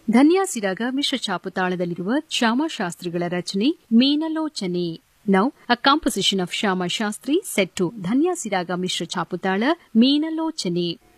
ಧನ್ಯಾಸಿರಾಗ ಮಿಶ್ರ ಚಾಪುತಾಳದಲ್ಲಿರುವ ಶ್ಯಾಮಶಾಸ್ತ್ರಿಗಳ ರಚನೆ ಮೀನಲೋಚನೆ. Now, a composition of Shama Shastri set to Dhanyasiraga Mishra Chaputala Meenalochane.